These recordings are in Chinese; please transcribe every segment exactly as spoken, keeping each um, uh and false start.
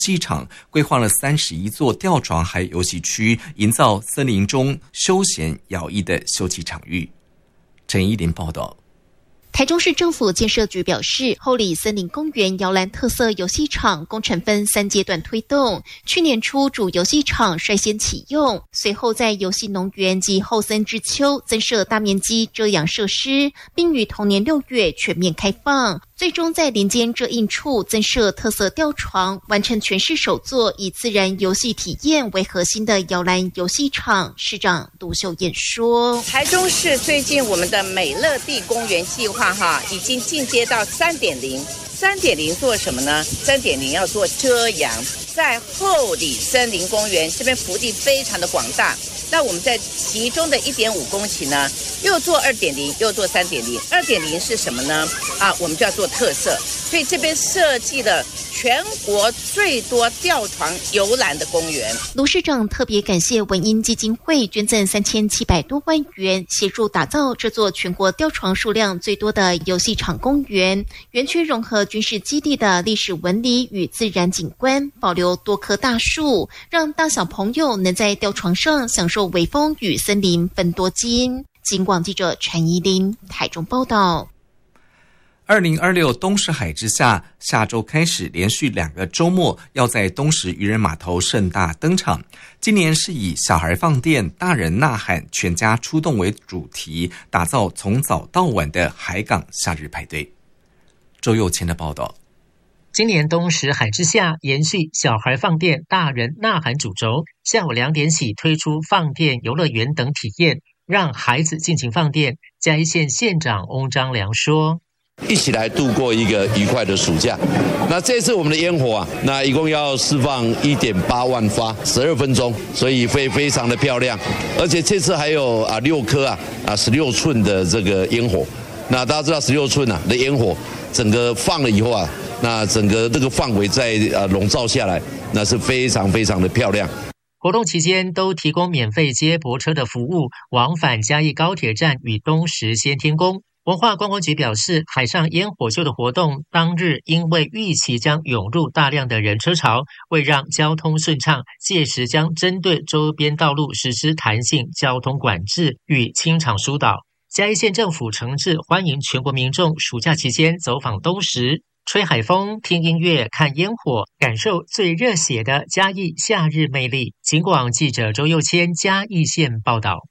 戏场规划了三十一座吊床还有游戏区，营造森林中休闲摇曳的休憩场域。陈依林报道。 台中市政府建设局表示，后里森林公园摇篮特色游戏场工程分三阶段推动，去年初主游戏场率先启用，随后在游戏农园及后森之丘增设大面积遮阳设施，并于同年六月全面开放。最终在林间遮荫处增设特色吊床，完成全市首座以自然游戏体验为核心的摇篮游戏场。市长卢秀燕说：“ 台中市最近我们的美乐地公园计划哈，已经进阶到三点零。三点零做什么呢？三点零要做遮阳，在后里森林公园这边幅地非常的广大。”那我们在其中的 一点五公顷呢，又做 二点零， 又做 三点零。 二点零 是什么呢？啊，我们就要做特色，所以这边设计了全国最多吊床游览的公园。 卢市长特别感谢文音基金会捐赠三千七百多万元，协助打造这座全国吊床数量最多的游戏场公园。园区融合军事基地的历史纹理与自然景观，保留多棵大树，让大小朋友能在吊床上享受微风与森林分多金。警广记者陈怡琳台中报道。 二零二六东石海之夏下周开始连续两个周末要在东石渔人码头盛大登场。今年是以小孩放电、大人呐喊、全家出动为主题，打造从早到晚的海港夏日派对。周佑谦的报道。 今年东石海之夏延续小孩放电、大人呐喊主轴，下午两点起推出放电游乐园等体验，让孩子尽情放电。嘉义县县长翁章良说：“ 一起来度过一个愉快的暑假。那这次我们的烟火啊，那一共要释放 一点八万发，十二分钟，所以会非常的漂亮。而且这次还有啊六颗啊啊十六寸的这个烟火。那大家知道十六寸啊的烟火，整个放了以后啊。”那整个这个范围在呃笼罩下来，那是非常非常的漂亮。 活动期间都提供免费接驳车的服务，往返嘉义高铁站与东石先天宫。文化观光局表示，海上烟火秀的活动当日因为预期将涌入大量的人车潮，为让交通顺畅，届时将针对周边道路实施弹性交通管制与清场疏导。嘉义县政府诚挚欢迎全国民众暑假期间走访东石。吹海风、听音乐、看烟火，感受最热血的嘉义夏日魅力。警广记者周佑谦嘉义县报道。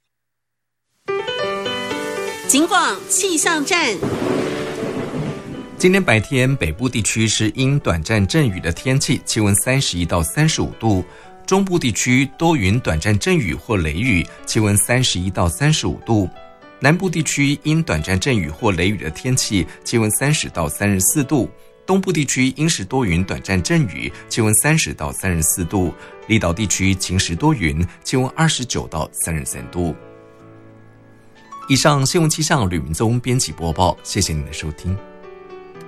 警广气象站。 今天白天北部地区是因短暂阵雨的天气，气温三十一到三十五度；中部地区多云短暂阵雨或雷雨，气温三十一到三十五度。南部地区因短暂阵雨或雷雨的天气，气温三十到三十四度；东部地区因时多云短暂阵雨，气温三十到三十四度；离岛地区晴时多云，气温二十九到三十三度。以上新闻气象吕明宗编辑播报，谢谢您的收听。